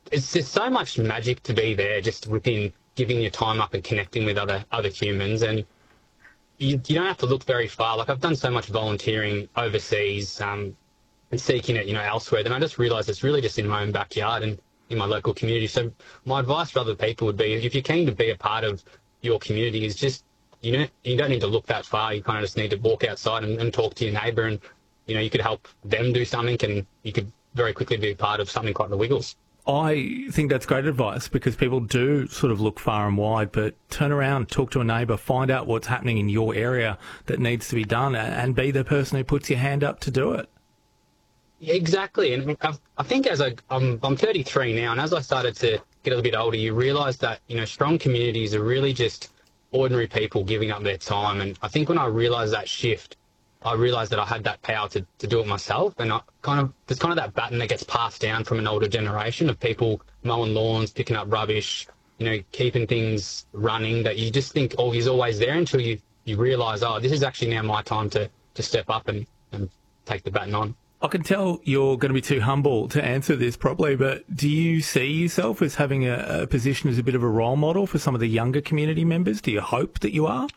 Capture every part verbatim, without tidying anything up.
it's just so much magic to be there, just within giving your time up and connecting with other other humans. And you, you don't have to look very far. Like, I've done so much volunteering overseas, um, and seeking it, you know, elsewhere. Then I just realised it's really just in my own backyard and in my local community. So my advice for other people would be, if you're keen to be a part of your community, is just, you know, you don't need to look that far. You kind of just need to walk outside and, and talk to your neighbour, and, you know, you could help them do something, and you could very quickly be a part of something like the Wiggles. I think that's great advice, because people do sort of look far and wide, but turn around, talk to a neighbour, find out what's happening in your area that needs to be done, and be the person who puts your hand up to do it. Yeah, exactly. And I've, I think as I, I'm, I'm thirty-three now, and as I started to get a little bit older, you realise that, you know, strong communities are really just ordinary people giving up their time. And I think when I realised that shift, I realised that I had that power to, to do it myself. And I kind of, there's kind of that baton that gets passed down from an older generation of people mowing lawns, picking up rubbish, you know, keeping things running, that you just think, oh, he's always there, until you, you realise, oh, this is actually now my time to, to step up and, and take the baton on. I can tell you're going to be too humble to answer this properly, but do you see yourself as having a, a position as a bit of a role model for some of the younger community members? Do you hope that you are?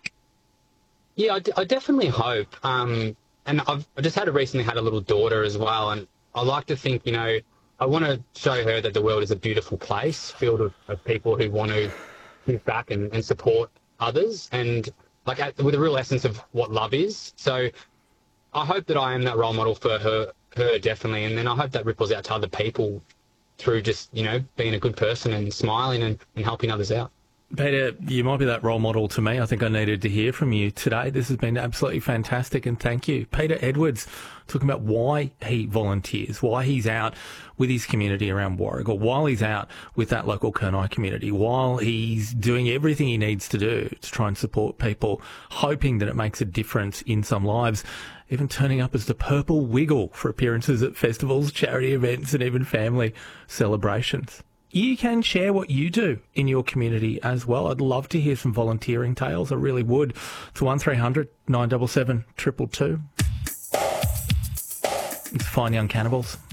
Yeah, I, d- I definitely hope. Um, and I've I just had a, recently had a little daughter as well, and I like to think, you know, I want to show her that the world is a beautiful place, filled of, of people who want to give back and, and support others, and like at, with a real essence of what love is. So I hope that I am that role model for her, her definitely, and then I hope that ripples out to other people through just, you know, being a good person and smiling and, and helping others out. Peter, you might be that role model to me. I think I needed to hear from you today. This has been absolutely fantastic, and thank you. Peter Edwards, talking about why he volunteers, why he's out with his community around Warragul, while he's out with that local Kurnai community, while he's doing everything he needs to do to try and support people, hoping that it makes a difference in some lives, even turning up as the Purple Wiggle for appearances at festivals, charity events, and even family celebrations. You can share what you do in your community as well. I'd love to hear some volunteering tales. I really would. To one three hundred nine seven seven two two two. It's Fine Young Cannibals.